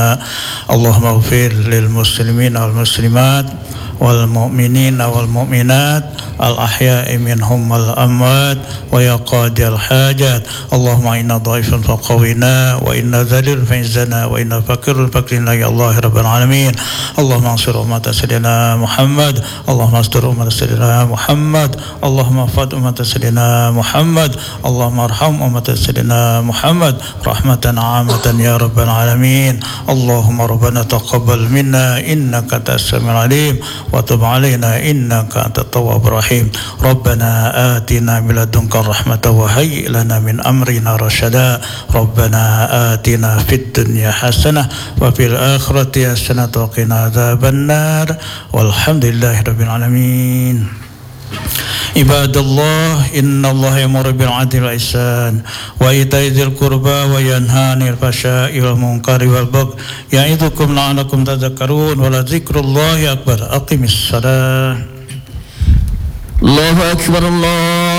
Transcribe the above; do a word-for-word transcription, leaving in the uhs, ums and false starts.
اللهم اغفر للمسلمين والمسلمات والمؤمنين والمؤمنات الأحياء منهم والأموات ويا قاضي الحاجات اللهم إنا ضعيف فقوينا وإنا ذليل فعزنا وإنا فقير فقرنا يا الله رب العالمين اللهم انصر أمة سيدنا محمد اللهم استر أمة سيدنا محمد اللهم احفظ أمة سيدنا محمد اللهم ارحم أمة سيدنا محمد رحمة عامة يا رب العالمين اللهم ربنا تقبل منا إنك أنت السميع العليم وتب علينا إنك أنت التواب الرحيم ربنا آتنا من لدنك الرحمة وهيئ لنا من أمرنا رشدا ربنا آتنا في الدنيا حسنة وفي الآخرة حسنة وقنا عذاب النار والحمد لله رب العالمين عباد الله إن الله يأمر بالعدل والإحسان وإيتاء ذي القربى وينهى عن الفحشاء والمنكر والبغي يعظكم لعلكم تذكرون ولذكر الله أكبر أقم الصلاة الله أكبر الله